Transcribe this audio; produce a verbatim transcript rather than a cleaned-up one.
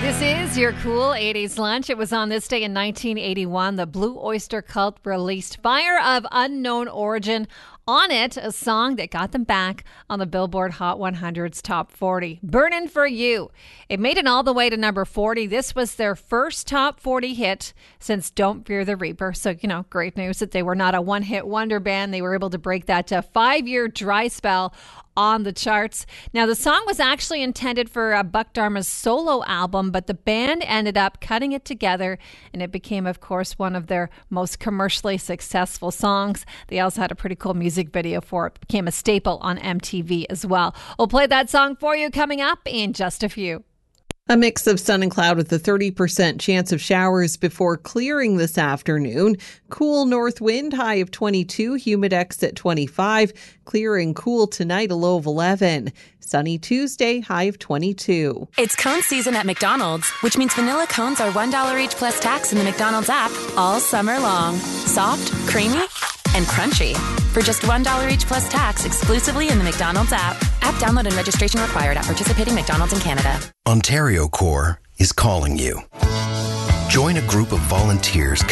This is your cool eighties lunch. It was on this day in nineteen eighty-one. The Blue Oyster Cult released Fire of Unknown Origin. On it, a song that got them back on the Billboard Hot one hundred's Top forty. Burnin' for You. It made it all the way to number forty. This was their first Top forty hit since Don't Fear the Reaper. So, you know, great news that they were not a one-hit wonder band. They were able to break that uh, five-year dry spell on the charts. Now, the song was actually intended for uh, Buck Dharma's solo album, but the band ended up cutting it together, and it became, of course, one of their most commercially successful songs. They also had a pretty cool music video for it. It became a staple on M T V as well. We'll play that song for you coming up in just a few. A mix of sun and cloud with a thirty percent chance of showers before clearing this afternoon. Cool north wind, high of twenty-two, humidex at twenty-five. Clear and cool tonight, a low of eleven. Sunny Tuesday, high of twenty-two. It's cone season at McDonald's, which means vanilla cones are one dollar each plus tax in the McDonald's app all summer long. Soft, creamy, and crunchy. For just one dollar each plus tax exclusively in the McDonald's app. App download and registration required at participating McDonald's in Canada. Ontario Corps is calling you. Join a group of volunteers